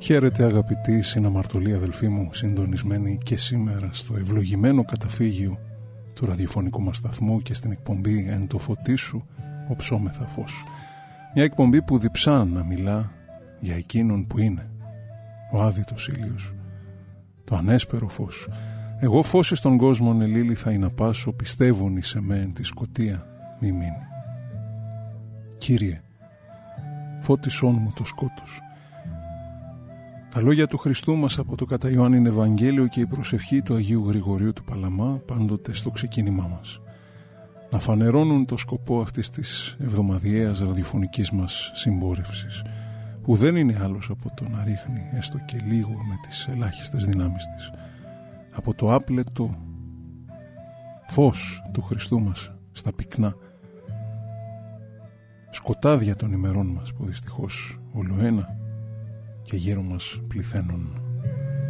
Χαίρετε αγαπητοί συναμαρτωλοί αδελφοί μου, συντονισμένοι και σήμερα στο ευλογημένο καταφύγιο του ραδιοφωνικού μας σταθμού και στην εκπομπή «Εν το φωτί σου οψόμεθα φως». Μια εκπομπή που διψά να μιλά για εκείνον που είναι ο άδειτος ήλιος, το ανέσπερο φως. Εγώ φως εις τον κόσμον ελίλη θα ειναι πάσω, πιστεύουν εις εμέν τη σκοτία μη μείνει. Κύριε, φώτισόν μου το σκότος. Τα λόγια του Χριστού μας από το κατά Ιωάννην Ευαγγέλιο και η προσευχή του Αγίου Γρηγορίου του Παλαμά πάντοτε στο ξεκίνημά μας. Να φανερώνουν το σκοπό αυτής της εβδομαδιαίας ραδιοφωνικής μας συμπόρευσης, που δεν είναι άλλος από το να ρίχνει έστω και λίγο με τις ελάχιστες δυνάμεις της από το άπλετο φως του Χριστού μας στα πυκνά σκοτάδια των ημερών μας που δυστυχώς ολοένα και γύρω μας πληθαίνουν